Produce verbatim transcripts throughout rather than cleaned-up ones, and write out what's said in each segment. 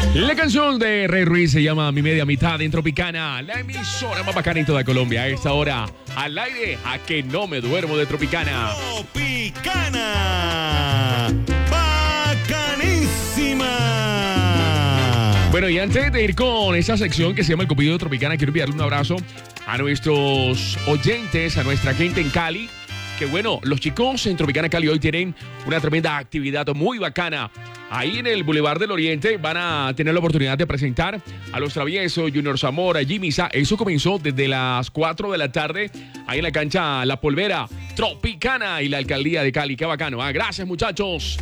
La canción de Rey Ruiz se llama Mi Media Mitad en Tropicana, la emisora más bacana en toda Colombia. A esta hora, al aire, a que no me duermo de Tropicana. Tropicana, bacanísima. Bueno, y antes de ir con esa sección que se llama El Cupido de Tropicana, quiero enviarle un abrazo a nuestros oyentes, a nuestra gente en Cali. Que bueno, los chicos en Tropicana Cali hoy tienen una tremenda actividad muy bacana. Ahí en el Boulevard del Oriente van a tener la oportunidad de presentar a Los Traviesos, Junior Zamora, Jimmy Sa. Eso comenzó desde las cuatro de la tarde, ahí en la cancha La Polvera, Tropicana y la Alcaldía de Cali. Qué bacano, ¿eh? Gracias, muchachos.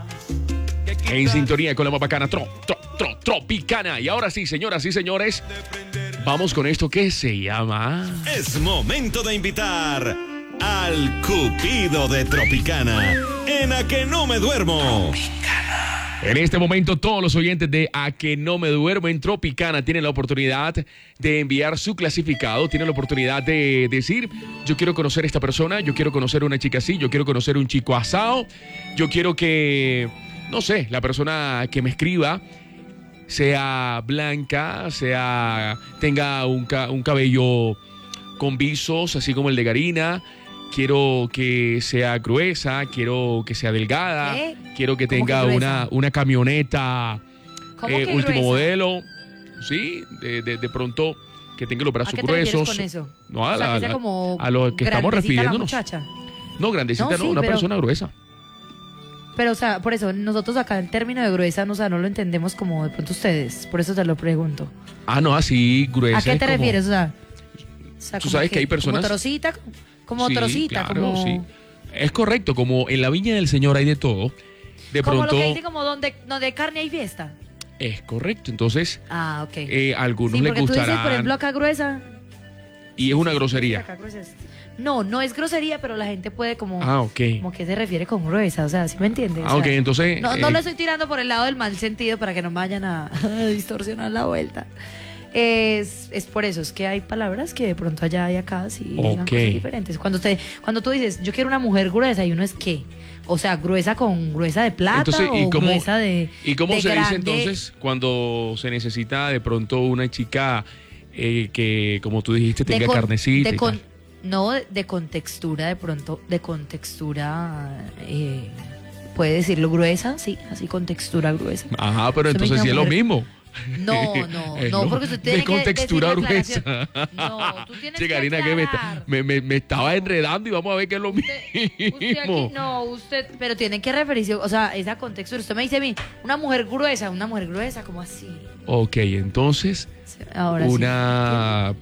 En sintonía con la más bacana, tro, tro, tro, Tropicana. Y ahora sí, señoras y señores, vamos con esto que se llama... Es momento de invitar al Cupido de Tropicana, en A Que No Me Duermo. En este momento, todos los oyentes de A Que No Me Duermo en Tropicana tienen la oportunidad de enviar su clasificado, tienen la oportunidad de decir, yo quiero conocer a esta persona, yo quiero conocer a una chica así, yo quiero conocer a un chico asado, yo quiero que, no sé, la persona que me escriba sea blanca, sea, tenga un, ca- un cabello con visos, así como el de Karina. Quiero que sea gruesa, quiero que sea delgada, ¿Qué? quiero que ¿Cómo tenga que una, gruesa? una camioneta ¿Cómo eh, que último gruesa? modelo, sí, de, de, de pronto que tenga los ¿A brazos qué te refieres gruesos. con eso? No, a, O sea, la- que sea la- como a lo que estamos grandecita la refiriéndonos. muchacha. No, grandecita No, no, sí, una pero- persona gruesa. Pero, o sea, por eso, nosotros acá el término de gruesa, no, o sea, no lo entendemos como de pronto ustedes. Por eso te lo pregunto. Ah, no, así gruesa. ¿A qué es te como- refieres? O sea, o sea, Tú como sabes que hay personas- Como trocita, como Sí, trocita, claro, como... sí. Es correcto, como en la viña del Señor hay de todo. De Como pronto lo que dice como donde, donde carne hay fiesta. es correcto. Entonces, Ah, ok. eh, a algunos Sí, les porque tú dices, por gustará ejemplo, acá gruesa. y es una grosería. Acá gruesa es- No, no es grosería, pero la gente puede como... Ah, ok. Como que se refiere con gruesa, o sea, ¿sí me entiendes? Ah, O ok, sea, entonces... No, no eh, lo estoy tirando por el lado del mal sentido para que no me vayan a distorsionar la vuelta. Es, es por eso, es que hay palabras que de pronto allá y acá sí digan Ok. cosas diferentes. Cuando, usted, cuando tú dices, yo quiero una mujer gruesa, y uno es ¿qué? O sea, gruesa con gruesa de plata Entonces, ¿y o cómo- gruesa de ¿Y cómo de se dice grande. entonces cuando se necesita de pronto una chica eh, que, como tú dijiste, De tenga con- carnecita de y con- tal? No, de, de contextura, de pronto, de contextura, eh, puede decirlo gruesa, sí, así con textura gruesa. Ajá, pero Eso me entonces sí es lo mujer. mismo. No, no, Es no, lo- porque usted tiene de que contextura decir la gruesa. aclaración. No, tú tienes Che, que Karina, que me, está- aclarar. me, me- me estaba enredando y vamos a ver qué es lo Usted, usted mismo. aquí, no, usted, pero tiene que referirse, o sea, esa contextura. Usted me dice a mí, una mujer gruesa, una mujer gruesa, ¿cómo así? Ok, entonces, Ahora sí. una...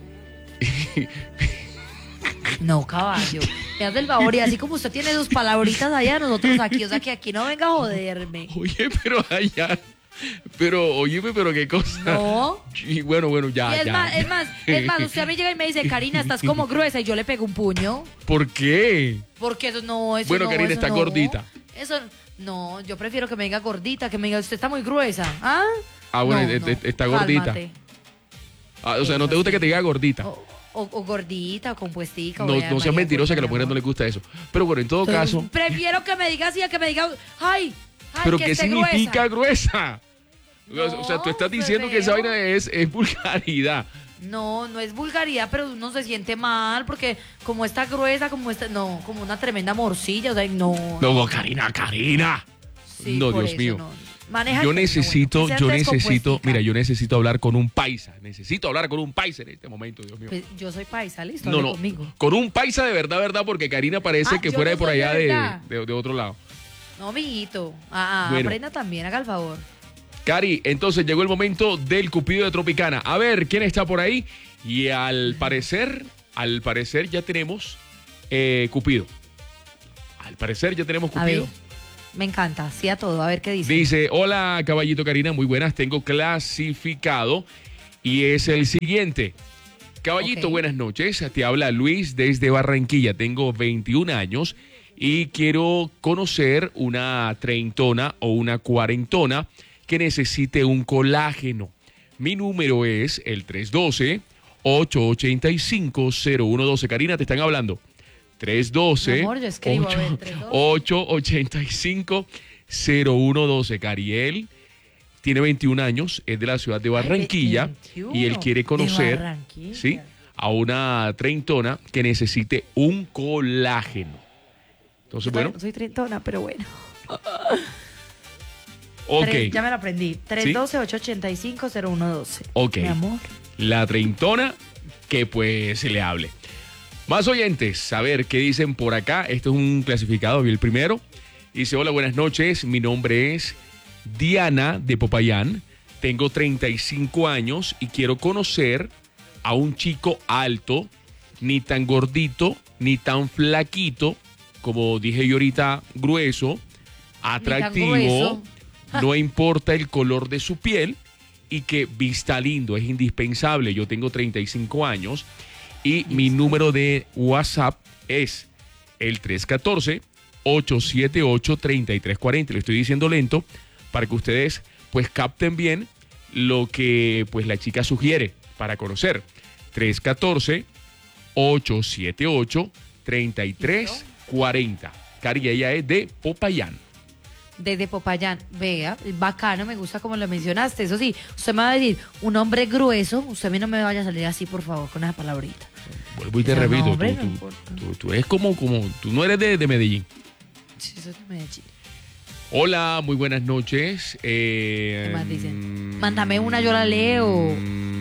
No, caballo. Me hace el favor, y así como usted tiene dos palabritas allá, nosotros aquí, o sea, que aquí no venga a joderme. Oye, pero allá... Pero, óyeme, pero qué cosa. No. Y bueno, bueno, ya, Y es ya. más, es más, es más, usted a mí llega y me dice, Karina, estás como gruesa, y yo le pego un puño. ¿Por qué? Porque eso no, eso Bueno, no, Karina eso está no. gordita. Eso, no, yo prefiero que me diga gordita, que me diga, usted está muy gruesa. ¿Ah? Ah, bueno, No, e- no, e- está gordita. cálmate. Ah, o sea, ¿no te gusta que te diga gordita? O, o- o gordita, o compuestica. No, o no vea, seas María mentirosa, que a Gorda, las mujeres no mi les gusta eso. Pero bueno, en todo amor. caso... Prefiero que me diga así a que me diga, ay, ay, ¿Pero que qué esté significa gruesa. gruesa? O sea, No, tú estás diciendo que esa feo. vaina es, es vulgaridad. No, no es vulgaridad, pero uno se siente mal porque como está gruesa, como está, no, como una tremenda morcilla, o sea, no. No, Karina, Karina. Sí, no, por Dios eso, mío. no. Maneja Yo el término, necesito, bueno, que yo sea necesito, descompuestica. mira, yo necesito hablar con un paisa. Necesito hablar con un paisa en este momento, Dios mío. Pues yo soy paisa, listo, No, hable no, conmigo. con un paisa de verdad, verdad, porque Karina parece Ah, que yo fuera no de por soy de allá de, verdad. de, de otro lado. No, amiguito. Ah, ah, Bueno. aprenda también, haga el favor. Cari, entonces llegó el momento del Cupido de Tropicana. A ver, ¿quién está por ahí? Y al parecer, al parecer ya tenemos eh, Cupido. Al parecer ya tenemos A ver, Cupido. me encanta, sí a todo, a ver qué dice. Dice, hola caballito Karina, muy buenas, tengo clasificado y es el siguiente. Caballito, Ok. buenas noches, te habla Luis desde Barranquilla, tengo veintiún años y quiero conocer una treintona o una cuarentona que necesite un colágeno. Mi número es el tres uno dos, ocho ocho cinco, cero uno uno dos. Karina, te están hablando. tres uno dos, Mi amor, yo escribo, a ver, tres dos. ocho ocho cinco, cero uno uno dos. Cariel tiene veintiún años, es de la ciudad de Barranquilla Ay, veintiuno, y él quiere de conocer, Barranquilla. ¿sí?, a una treintona que necesite un colágeno. Entonces, bueno, Soy treintona, pero bueno. ok. Tres- ya me lo aprendí. tres uno dos, ocho ocho cinco, cero uno uno dos. Ok. Mi amor. La treintona que pues se le hable. Más oyentes, a ver qué dicen por acá. Esto es un clasificado, vi el primero. Dice, hola, buenas noches, mi nombre es Diana de Popayán, tengo treinta y cinco años y quiero conocer a un chico alto, ni tan gordito, ni tan flaquito, como dije yo ahorita, grueso, atractivo, grueso. no importa el color de su piel y que vista lindo, es indispensable. Yo tengo treinta y cinco años y mi número de WhatsApp es el tres uno cuatro, ocho siete ocho, tres tres cuatro cero. Le estoy diciendo lento para que ustedes pues capten bien lo que pues la chica sugiere para conocer. tres uno cuatro, ocho siete ocho, tres tres cuatro cero. Cari, ella es de Popayán. Desde Popayán. Vea, bacano, me gusta como lo mencionaste. Eso sí, usted me va a decir, un hombre grueso, usted a mí no me vaya a salir así, por favor, con esa palabrita. Vuelvo y te Ese repito, nombre tú, no tú- importa. tú- tú eres como, como, tú no eres de, de Medellín. Sí, eso es de Medellín. Hola, muy buenas noches. Eh, ¿Qué más dicen? mm, Mándame una, yo la leo.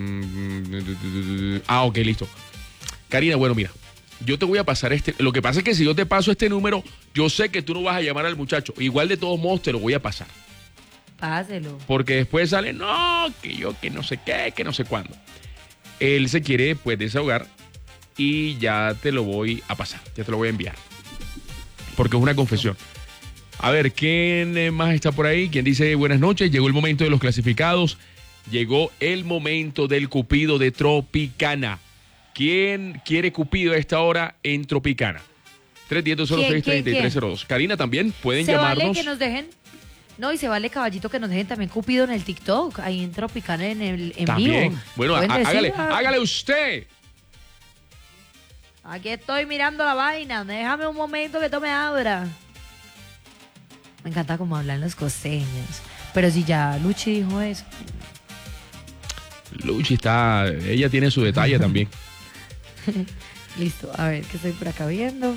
mm, Ah, ok, listo. Karina, bueno, mira, yo te voy a pasar este. Lo que pasa es que si yo te paso este número, yo sé que tú no vas a llamar al muchacho. Igual de todos modos te lo voy a pasar. Páselo. Porque después sale, no, que yo, que no sé qué, que no sé cuándo. Él se quiere, pues, desahogar y ya te lo voy a pasar, ya te lo voy a enviar. Porque es una confesión. A ver, ¿quién eh, más está por ahí? ¿Quién dice buenas noches? Llegó el momento de los clasificados. Llegó el momento del Cupido de Tropicana. ¿Quién quiere Cupido a esta hora en Tropicana? tres uno cero, ¿Quién, seis, quién, tres tres cero dos. Karina, también pueden Se vale llamarnos. que nos dejen. No, y se vale, caballito, que nos dejen también Cupido en el TikTok, ahí en Tropicana en el en También. vivo. Bueno, Pueden há- decir, hágale, ah, hágale usted. Aquí estoy mirando la vaina, déjame un momento que esto me abra. Me encanta cómo hablan los costeños. Pero si ya Luchi dijo eso. Luchi está, ella tiene su detalle también. Listo, a ver, que estoy por acá viendo.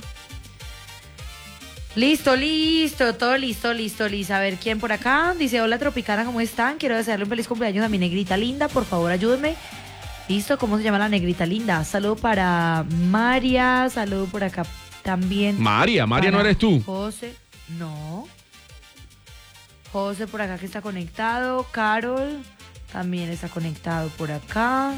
Listo, listo, todo listo, listo, listo. A ver, ¿quién por acá? Dice, hola Tropicana, ¿cómo están? Quiero desearle un feliz cumpleaños a mi negrita linda. Por favor, ayúdenme. Listo, ¿cómo se llama la negrita linda? Saludo para María, saludo por acá también. María, María no para eres tú. José, no. José por acá que está conectado. Carol también está conectado por acá.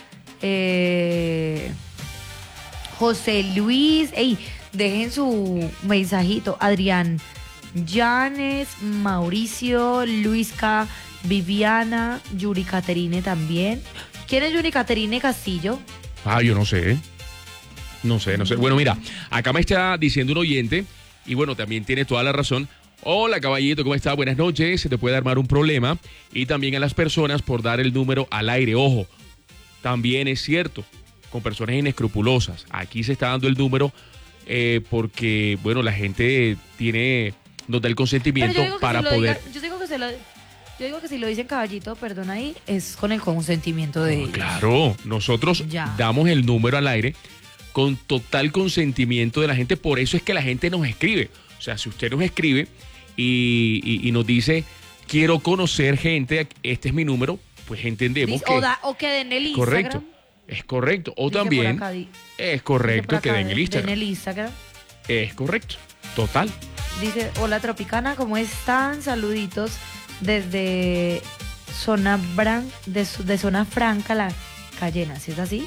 Eh, José Luis. Ey, dejen su mensajito. Adrián Llanes, Mauricio, Luisca, Viviana, Yuri Caterine también. ¿Quién es Yuri Caterine Castillo? Ah, yo no sé. No sé, no sé. Bueno, mira, acá me está diciendo un oyente, y bueno, también tiene toda la razón. Hola, caballito, ¿cómo está? Buenas noches. Se te puede armar un problema. Y también a las personas por dar el número al aire. Ojo, también es cierto, con personas inescrupulosas. Aquí se está dando el número eh, porque, bueno, la gente tiene, nos da el consentimiento Pero yo digo que para si lo poder... diga- yo digo que se lo, yo digo que si lo dicen caballito, perdón ahí, es con el consentimiento de ellos. Claro, nosotros Ya. damos el número al aire con total consentimiento de la gente. Por eso es que la gente nos escribe. O sea, si usted nos escribe y, y- y nos dice, quiero conocer gente, este es mi número, pues entendemos Dice, que o, da- o que den el Instagram. correcto, es correcto. O Dice por también acá, di- es dice correcto por que acá, den el Den Instagram. el Instagram. Es correcto, total. Dice, hola Tropicana, ¿cómo están? Saluditos desde zona Bran, de, su- de zona franca, la Cayena, ¿sí es así?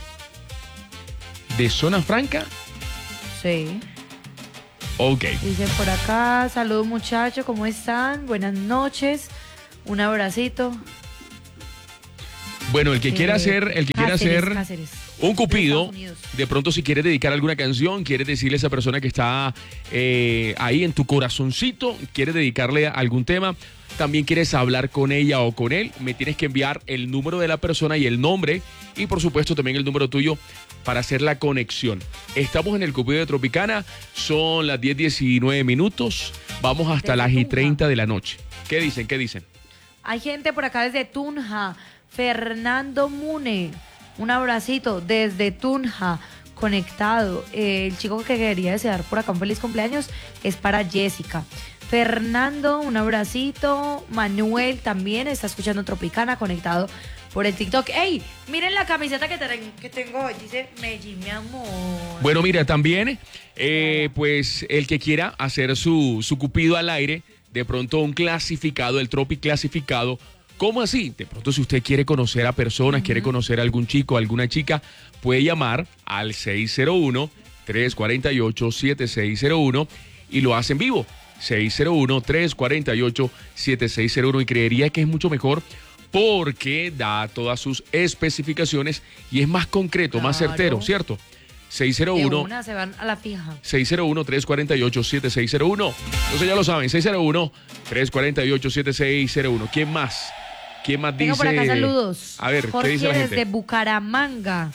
¿De zona franca? Sí. Ok. Dicen por acá, saludos muchachos, ¿cómo están? Buenas noches, un abracito. Bueno, el que Eh, quiera hacer, el que quiera Cáceres, hacer Cáceres, un de cupido, Estados Unidos. de pronto si quieres dedicar alguna canción, quieres decirle a esa persona que está eh, ahí en tu corazoncito, quieres dedicarle a algún tema, también quieres hablar con ella o con él, me tienes que enviar el número de la persona y el nombre y por supuesto también el número tuyo para hacer la conexión. Estamos en el Cupido de Tropicana, son las diez diecinueve minutos, vamos hasta Desde las y Tunja. treinta de la noche. ¿Qué dicen? ¿Qué dicen? Hay gente por acá desde Tunja. Fernando Mune, un abracito desde Tunja, conectado. Eh, el chico que quería desear por acá un feliz cumpleaños es para Jessica. Fernando, un abracito. Manuel también está escuchando Tropicana, conectado por el TikTok. ¡Ey! Miren la camiseta que, ten, que tengo hoy. Dice Medellín, mi amor. Bueno, mira, también, eh, pues el que quiera hacer su, su cupido al aire, de pronto un clasificado, el Tropi clasificado. ¿Cómo así? De pronto, si usted quiere conocer a personas, uh-huh. quiere conocer a algún chico, alguna chica, puede llamar al seis cero uno, tres cuatro ocho, siete seis cero uno y lo hace en vivo. seis cero uno, tres cuatro ocho, siete seis cero uno y creería que es mucho mejor porque da todas sus especificaciones y es más concreto, claro. más certero, ¿cierto? seis cero uno, de una se van a la fija. seis cero uno, tres cuatro ocho, siete seis cero uno. Entonces ya lo saben, seis cero uno, tres cuatro ocho, siete seis cero uno. ¿Quién más? ¿Quién más Tengo dice? por acá saludos. A ver, Jorge ¿qué dice la gente? desde Bucaramanga.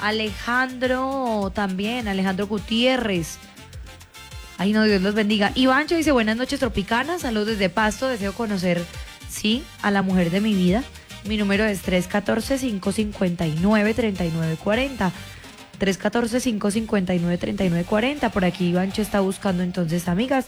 Alejandro también, Alejandro Gutiérrez. Ay, no, Dios los bendiga. Ivancho dice, buenas noches, Tropicana. Saludos desde Pasto. Deseo conocer, sí, a la mujer de mi vida. Mi número es tres uno cuatro, cinco cinco nueve, tres nueve cuatro cero. tres uno cuatro, cinco cinco nueve, tres nueve cuatro cero. Por aquí Ivancho está buscando entonces amigas.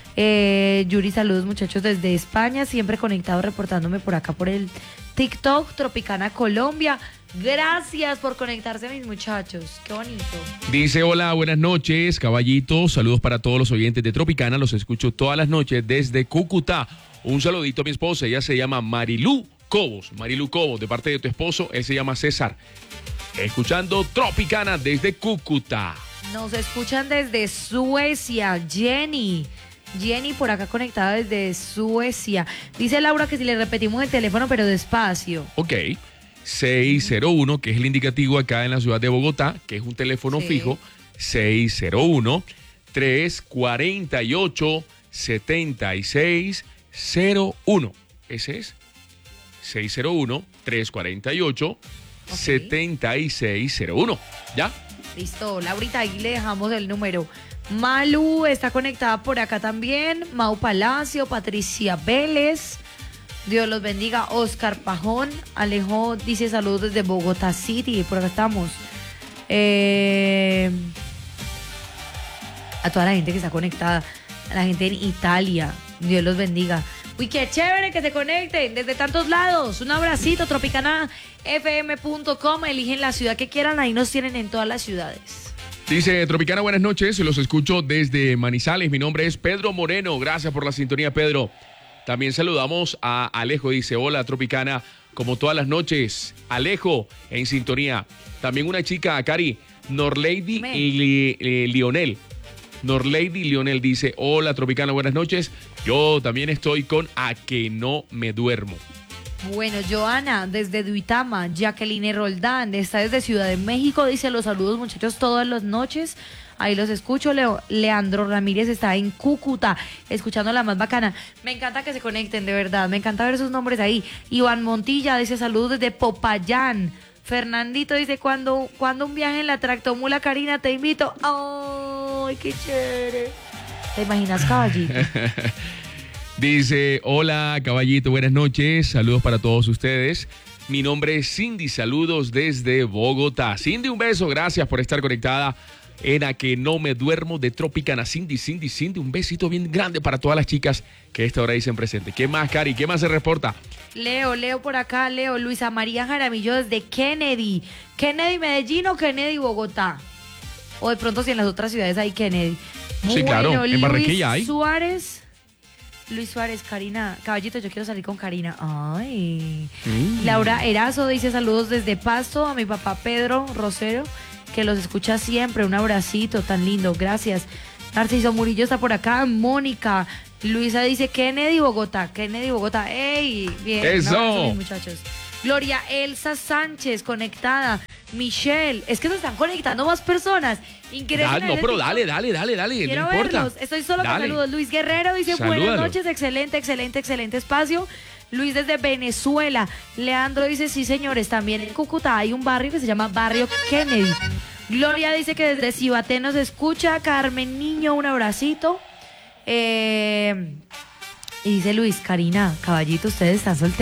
Eh, Yuri, saludos muchachos desde España, siempre conectado, reportándome por acá por el TikTok, Tropicana Colombia. Gracias por conectarse, mis muchachos, qué bonito. Dice, hola, buenas noches, caballito, saludos para todos los oyentes de Tropicana, los escucho todas las noches desde Cúcuta. Un saludito a mi esposa, ella se llama Marilú Cobos, Marilú Cobos, de parte de tu esposo, él se llama César. Escuchando Tropicana desde Cúcuta. Nos escuchan desde Suecia, Jenny. Jenny por acá conectada desde Suecia. Dice Laura que si le repetimos el teléfono, pero despacio. Ok. seis cero uno, que es el indicativo acá en la ciudad de Bogotá, que es un teléfono sí. fijo. seis cero uno, tres cuatro ocho, siete seis cero uno. Ese es. seis cero uno, tres cuatro ocho, siete seis cero uno. ¿Ya? Listo, Laurita, ahí le dejamos el número. Malu está conectada por acá también. Mau Palacio, Patricia Vélez. Dios los bendiga. Oscar Pajón. Alejo dice saludos desde Bogotá City. Por acá estamos. Eh, a toda la gente que está conectada. A la gente en Italia. Dios los bendiga. Uy, qué chévere que se conecten desde tantos lados. Un abracito, tropicana f m punto com. Eligen la ciudad que quieran. Ahí nos tienen en todas las ciudades. Dice Tropicana, buenas noches, los escucho desde Manizales, mi nombre es Pedro Moreno, gracias por la sintonía, Pedro. También saludamos a Alejo, dice, hola Tropicana, como todas las noches, Alejo en sintonía. También una chica, Cari, Norlady Me. y Li, eh, Lionel. Norlady Lionel dice, hola Tropicana, buenas noches, yo también estoy con A Que No Me Duermo. Bueno, Joana, desde Duitama, Jacqueline Roldán, está desde Ciudad de México, dice los saludos muchachos todas las noches, ahí los escucho. Leo, Leandro Ramírez está en Cúcuta, escuchando la más bacana. Me encanta que se conecten, de verdad, me encanta ver sus nombres ahí. Iván Montilla dice saludos desde Popayán. Fernandito dice, cuando, cuando un viaje en la tractomula, Karina, te invito. ¡Ay, qué chévere! ¿Te imaginas, caballito? Dice, hola caballito, buenas noches, saludos para todos ustedes. Mi nombre es Cindy, saludos desde Bogotá. Cindy, un beso, gracias por estar conectada en A Que No Me Duermo de Tropicana. Cindy, Cindy, Cindy, un besito bien grande para todas las chicas que a esta hora dicen presente. ¿Qué más, Cari? ¿Qué más se reporta? Leo, Leo por acá, Leo, Luisa María Jaramillo desde Kennedy. Kennedy, Medellín o Kennedy, Bogotá. O de pronto si en las otras ciudades hay Kennedy. Sí, bueno, claro, en Barranquilla hay. Luis Suárez. Luis Suárez, Karina, caballito, yo quiero salir con Karina. Ay. Mm. Laura Erazo dice saludos desde Pasto a mi papá Pedro Rosero, que los escucha siempre. Un abracito tan lindo, gracias. Narciso Murillo está por acá. Mónica, Luisa dice Kennedy, Bogotá. Kennedy, Bogotá. ¡Ey! Bien. Eso. Un abrazo, mis muchachos. Gloria Elsa Sánchez, conectada. Michelle, es que nos están conectando más personas. Increíble. Dale, no, pero dale, dale, dale, dale. Quiero no verlos. importa. Estoy solo dale. con saludos. Luis Guerrero dice Salúdalo. buenas noches, excelente, excelente, excelente espacio. Luis desde Venezuela. Leandro dice sí, señores, también en Cúcuta hay un barrio que se llama Barrio Kennedy. Gloria dice que desde Cibaté nos escucha. Carmen Niño, un abracito. Eh, y dice Luis, Karina, caballito, ustedes están solteros.